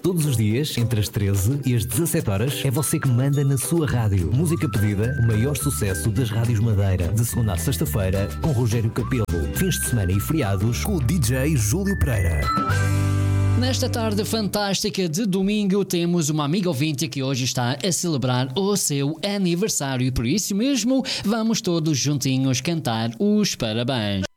Todos os dias, entre as 13 e as 17 horas, é você que manda na sua rádio. Música pedida, o maior sucesso das rádios Madeira. De segunda a sexta-feira, com Rogério Capelo. Fins de semana e feriados, com o DJ Júlio Pereira. Nesta tarde fantástica de domingo, temos uma amiga ouvinte que hoje está a celebrar o seu aniversário e por isso mesmo vamos todos juntinhos cantar os parabéns.